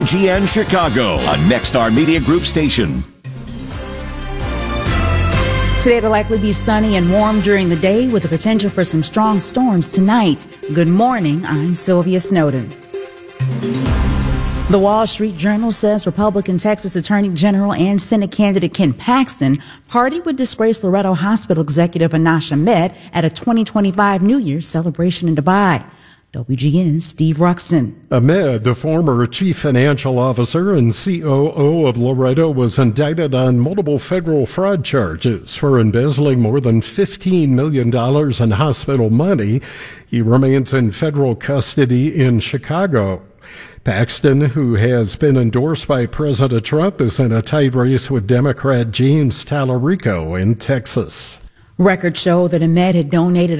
GN Chicago, a Nexstar Media Group station. Today it'll likely be sunny and warm during the day with the potential for some strong storms tonight. Good morning, I'm Sylvia Snowden. The Wall Street Journal says Republican Texas Attorney General and Senate candidate Ken Paxton partied with disgraced Loretto Hospital executive Anas Ahmed at a 2025 New Year's celebration in Dubai. WGN's Steve Ruxton. Ahmed, the former chief financial officer and COO of Loretto, was indicted on multiple federal fraud charges for embezzling more than $15 million in hospital money. He remains in federal custody in Chicago. Paxton, who has been endorsed by President Trump, is in a tight race with Democrat James Tallarico in Texas. Records show that Ahmed had donated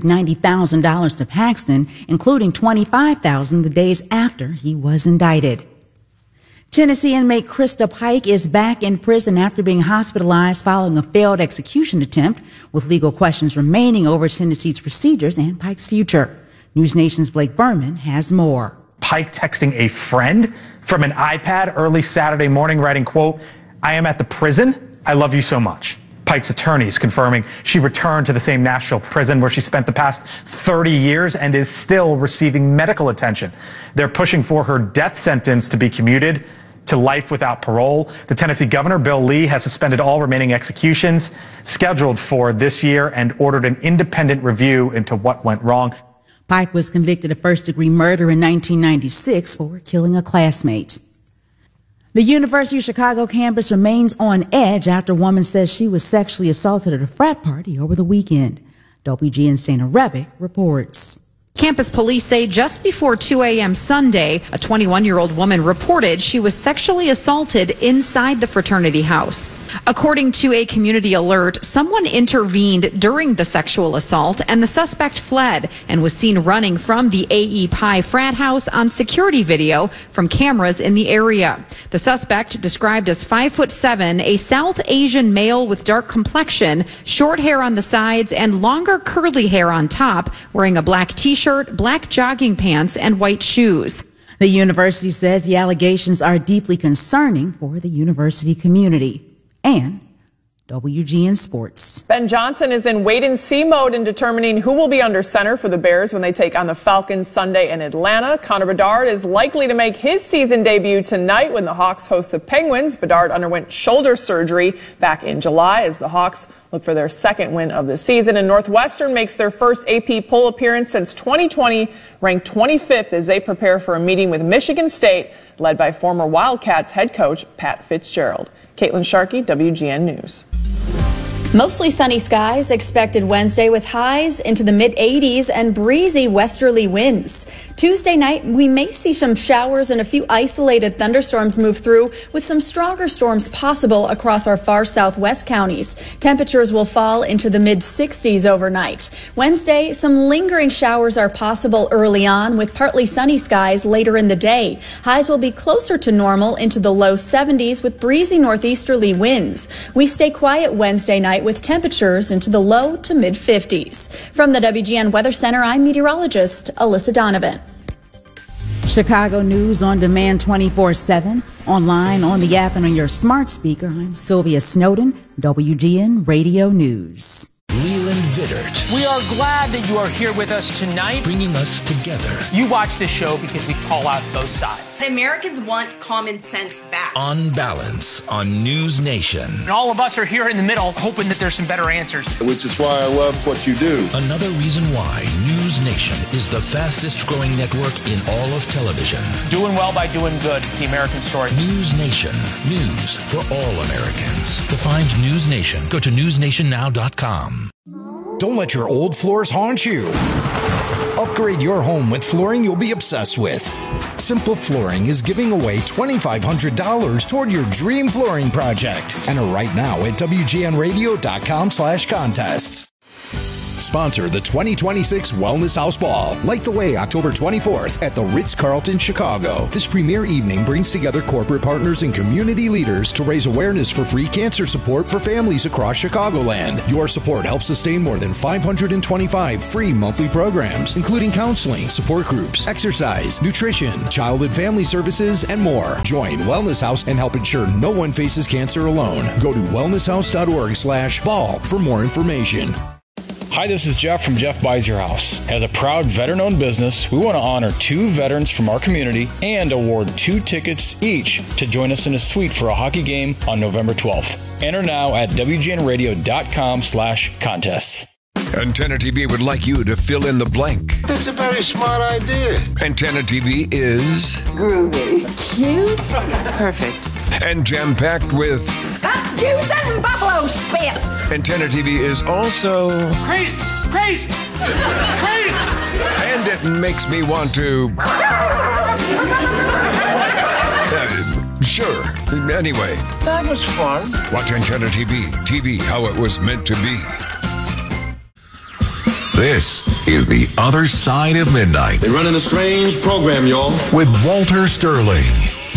$190,000 to Paxton, including $25,000 the days after he was indicted. Tennessee inmate Krista Pike is back in prison after being hospitalized following a failed execution attempt, with legal questions remaining over Tennessee's procedures and Pike's future. News Nation's Blake Berman has more. Pike texting a friend from an iPad early Saturday morning, writing, quote, "I am at the prison. I love you so much." Pike's attorneys confirming she returned to the same Nashville prison where she spent the past 30 years and is still receiving medical attention. They're pushing for her death sentence to be commuted to life without parole. The Tennessee governor, Bill Lee, has suspended all remaining executions scheduled for this year and ordered an independent review into what went wrong. Pike was convicted of first-degree murder in 1996 for killing a classmate. The University of Chicago campus remains on edge after a woman says she was sexually assaulted at a frat party over the weekend. WGN's Dana Rebick reports. Campus police say just before 2 a.m. Sunday, a 21-year-old woman reported she was sexually assaulted inside the fraternity house. According to a community alert, someone intervened during the sexual assault and the suspect fled and was seen running from the A.E. Pi frat house on security video from cameras in the area. The suspect, described as 5'7", a South Asian male with dark complexion, short hair on the sides and longer curly hair on top, wearing a black t-shirt, black jogging pants, and white shoes. The university says the allegations are deeply concerning for the university community. And WGN Sports. Ben Johnson is in wait-and-see mode in determining who will be under center for the Bears when they take on the Falcons Sunday in Atlanta. Connor Bedard is likely to make his season debut tonight when the Hawks host the Penguins. Bedard underwent shoulder surgery back in July as the Hawks look for their second win of the season. And Northwestern makes their first AP poll appearance since 2020, ranked 25th as they prepare for a meeting with Michigan State, led by former Wildcats head coach Pat Fitzgerald. Caitlin Sharkey, WGN News. Mostly sunny skies expected Wednesday with highs into the mid-80s and breezy westerly winds. Tuesday night, we may see some showers and a few isolated thunderstorms move through, with some stronger storms possible across our far southwest counties. Temperatures will fall into the mid-60s overnight. Wednesday, some lingering showers are possible early on, with partly sunny skies later in the day. Highs will be closer to normal into the low 70s with breezy northeasterly winds. We stay quiet Wednesday night with temperatures into the low to mid-50s. From the WGN Weather Center, I'm meteorologist Alyssa Donovan. Chicago News on demand 24/7, online, on the app, and on your smart speaker. I'm Sylvia Snowden, WGN Radio News. Leland Vittert. We are glad that you are here with us tonight. Bringing us together. You watch this show because we call out both sides. Americans want common sense back. On Balance on News Nation. And all of us are here in the middle hoping that there's some better answers. Which is why I love what you do. Another reason why News Nation is the fastest growing network in all of television. Doing well by doing good. It's the American story. News Nation. News for all Americans. To find News Nation, go to newsnationnow.com. Don't let your old floors haunt you. Upgrade your home with flooring you'll be obsessed with. Simple Flooring is giving away $2,500 toward your dream flooring project. Enter right now at WGNradio.com/contests. sponsor the 2026 Wellness House Ball. Light the way October 24th at the Ritz-Carlton, Chicago. This premier evening brings together corporate partners and community leaders to raise awareness for free cancer support for families across Chicagoland. Your support helps sustain more than 525 free monthly programs, including counseling, support groups, exercise, nutrition, child and family services, and more. Join Wellness House and help ensure no one faces cancer alone. Go to wellnesshouse.org/ball for more information. Hi, this is Jeff from Jeff Buys Your House. As a proud veteran-owned business, we want to honor 2 veterans from our community and award 2 tickets each to join us in a suite for a hockey game on November 12th. Enter now at WGNradio.com/contests. Antenna TV would like you to fill in the blank. That's a very smart idea. Antenna TV is groovy, cute, perfect, and jam-packed with Scotch juice and buffalo spit. Antenna TV is also crazy. And it makes me want to sure. Anyway, that was fun. Watch Antenna TV. TV how it was meant to be. This is The Other Side of Midnight. They're running a strange program, y'all. With Walter Sterling.